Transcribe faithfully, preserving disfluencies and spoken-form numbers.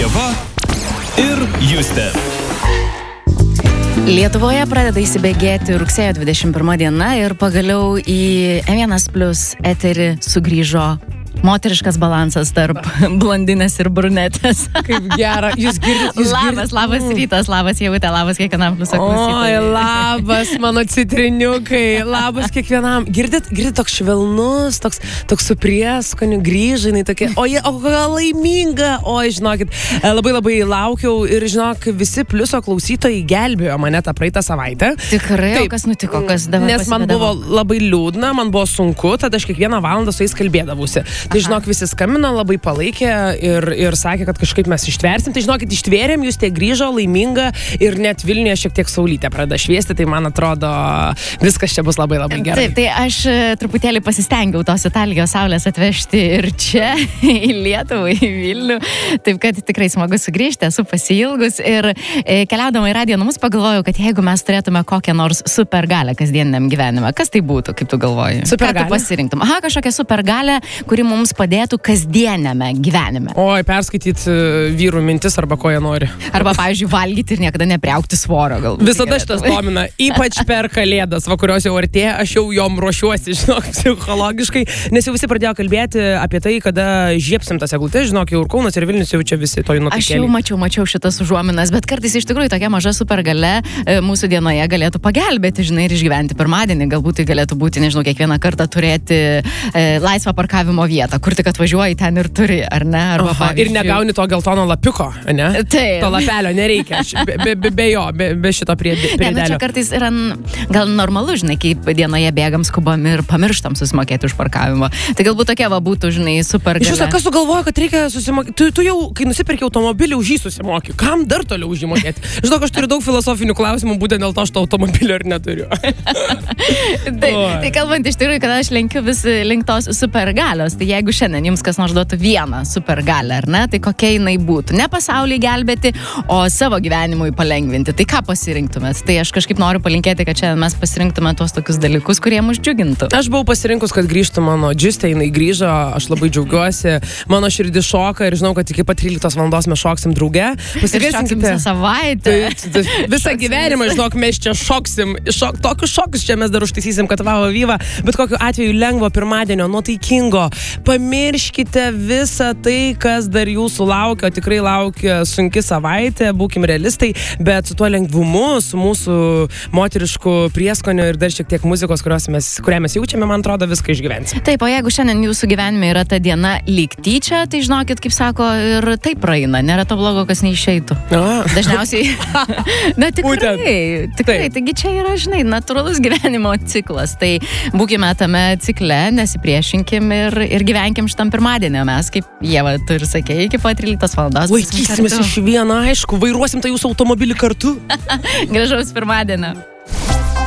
Ieva ir Justė. Lietuvoje pradeda įsibėgėti rugsėjo dvidešimt pirma diena ir pagaliau į em vienas plius eterį sugrįžo moteriškas balansas tarp blondinės ir brunetės. Kaip gera, jūs girdite. Jūs labas, girdit? labas rytas, labas Jautė, labas kiekvienam pliuso klausytojui. Oi, labas mano citriniukai, labas kiekvienam. Girdit, girdit toks švelnus, toks, toks su prieskoniu, grįžai, jinai tokia, oi, o kokia laiminga, oi, žinokit, labai labai laukiau ir žinok, visi pliuso klausytojai gelbėjo mane tą praeitą savaitę. Tikrai, o kas nutiko, kas dabar Nes man buvo labai liūdna, man buvo sunku, tada aš kiekvieną valandą su jais kalbėdavusi. Tai žinok, visi skambino, labai palaikė ir, ir sakė, kad kažkaip mes ištversim. Tai žinokit, ištvėrėm, jūs tiek grįžo, laiminga ir net Vilniuje šiek tiek saulytė pradeda šviesti, tai man atrodo, viskas čia bus labai labai gerai. Taip, tai aš truputėlį pasistengiau tos Italijos saulės atvežti ir čia, į Lietuvą, į Vilnių. Taip, kad tikrai smagu sugrįžti, esu pasiilgus ir e, keliaudama į radijo namus pagalvojau, kad jeigu mes turėtume kokią nors supergalę kasdieniniam gyvenime, kas tai būtų, kaip tu galvoji? Supergalę? Ką tu pasirinktum? Aha, kažkokią supergalę, kuri mums padėtų kasdieniame gyvenime. Oi, perskaityti vyrų mintis arba ko jie nori. Arba, pavyzdžiui, valgyti ir niekada nepriaukti svorio galbūt. Visada šitas domina, ypač per kalėdas, va, kurios jau artėja, aš jau jom ruošiuosi, žinok, psichologiškai, nes jau visi pradėjo kalbėti apie tai, kada žiepsim tas eglutes, žinok, jau ir Kaunas ir Vilnius jau čia visi toj nuotaikėlį. Aš jau mačiau, mačiau šitas užuominas, bet kartais iš tikrųjų tokia maža supergalia e, mūsų dienoje galėtų pagelbėti, žinai, ir išgyventi pirmadienį, galbūt tai galėtų būti, nežinau, kiekvieną kartą turėti e, laisvą parkavimo vietą, kur tik atvažiuoji ten ir turi, ar ne? Arba, Aha, ir negauni to geltono lapiuko, ne? Taip. To lapelio nereikia, be, be, be, be jo, be, be šito prie, Ne, nu, čia priedelio. kartais yra gal normalu, žinai, kaip dienoje bėgam, skubam ir pamirštam susimokėti už parkavimą. Tai galbūt tokia va būtų, žinai, supergalia. Iš viso, kas sugalvoja, kad reikia susimokėti? Tu, tu jau, kai nusipirki automobilį, už jį susimoki. Kam dar toliau už jį mokėti? Žinok, aš turiu daug filosofinių klausimų, būtent dėl to aš to automobilio ir neturiu. tai, tai kalbant iš tikrųjų, kad aš lenkiu vis link tos supergalios, tai jeigu šiandien jums kas nors duotų vieną supergalę, ar ne, tai kokia jinai būtų? Ne pasaulį gelbėti, o savo gyvenimui palengvinti. Tai ką pasirinktumėt? Tai aš kažkaip noriu palinkėti, kad šiandien mes pasirinktume tuos tokius dalykus, kurie mus džiugintų. Aš buvau pasirinkus, kad grįžtų mano Justė, jinai grįžo, aš labai džiaugiuosi, mano širdis šoka ir žinau, kad iki pat tryliktos valandos mes šoksim drauge. Ir šoksim visą savaitę. Tai, tai, visą gyvenimą, žinok, mes čia šoksim, šok, tokius šokus čia mes dar užtaisysim, kad vavo vyva, bet kokiu atveju lengvo pirmadienio, nuotaikingo. Pamirškite visą tai, kas dar jūsų laukia, o tikrai laukia sunki savaitė, būkim realistai, bet su tuo lengvumu, su mūsų moterišku prieskoniu ir dar šiek tiek muzikos, mes, kurią mes jaučiame, man atrodo, viską išgyvensime. Taip, o jeigu šiandien jūsų gyvenime yra ta diena lyg tyčia, tai žinokit, kaip sako, ir taip praeina, nėra to blogo, kas neišeitų. A. Dažniausiai, na tikrai, Būtent. tikrai, Taip. taigi čia yra, žinai, natūralus gyvenimo ciklas, tai būkime tame cikle, nesipriešinkim ir, ir gyvenkim šitam pirmadienį, mes, kaip Ieva, tu ir sakei, iki pat tryliktos valandos. Laikysimės iš vieno, aišku, vairuosim tą jūsų automobilį kartu. Gražaus pirmadienio.